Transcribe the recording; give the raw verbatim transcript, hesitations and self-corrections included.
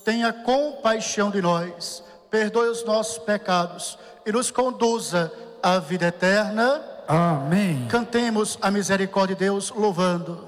tenha compaixão de nós, perdoe os nossos pecados e nos conduza à vida eterna. Amém. Cantemos a misericórdia de Deus, louvando.